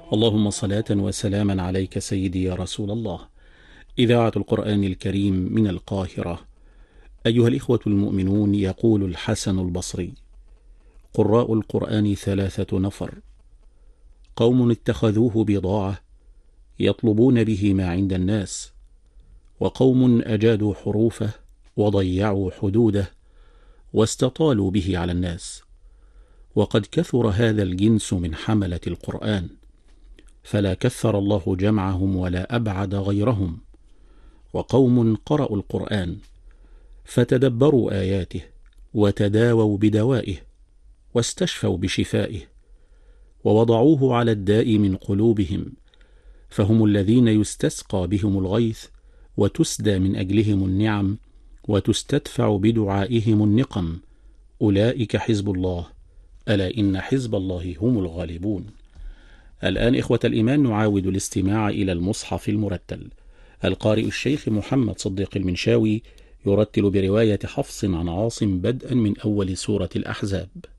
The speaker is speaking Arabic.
اللهم صلاة وسلاما عليك سيدي يا رسول الله. إذاعة القرآن الكريم من القاهرة. أيها الإخوة المؤمنون، يقول الحسن البصري: قراء القرآن 3 نفر: قوم اتخذوه بضاعة يطلبون به ما عند الناس، وقوم أجادوا حروفه وضيعوا حدوده واستطالوا به على الناس. وقد كثر هذا الجنس من حملة القرآن، فلا كثر الله جمعهم ولا أبعد غيرهم. وقوم قرأوا القرآن فتدبروا آياته وتداووا بدوائه واستشفوا بشفائه، ووضعوه على الداء من قلوبهم، فهم الذين يستسقى بهم الغيث وتسدى من أجلهم النعم وتستدفع بدعائهم النقم. أولئك حزب الله، ألا إن حزب الله هم الغالبون. الآن إخوة الإيمان نعاود الاستماع إلى المصحف المرتل. القارئ الشيخ محمد صديق المنشاوي يرتل برواية حفص عن عاصم بدءا من أول سورة الأحزاب.